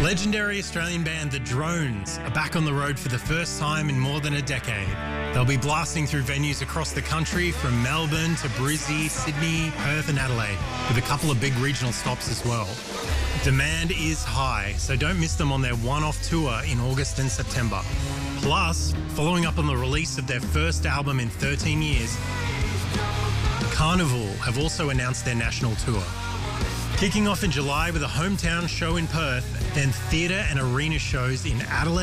Legendary Australian band The Drones are back on the road for the first time in more than a decade. They'll be blasting through venues across the country from Melbourne to Brisbane, Sydney, Perth and Adelaide, with a couple of big regional stops as well. Demand is high, so don't miss them on their one-off tour in August and September. Plus, following up on the release of their first album in 13 years, Carnival have also announced their national tour. Kicking off in July with a hometown show in Perth, then theatre and arena shows in Adelaide,